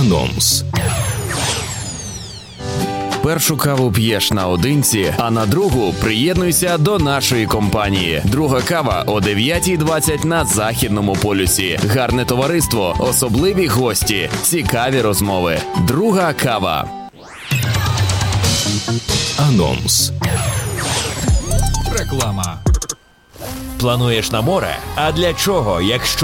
Анонс. Першу каву п'єш наодинці, а на другу приєднуйся до нашої компанії. Друга кава о 9:20 на Західному полюсі. Гарне товариство, особливі гості, цікаві розмови. Друга кава. Анонс. Реклама. Плануєш на море? А для чого, якщо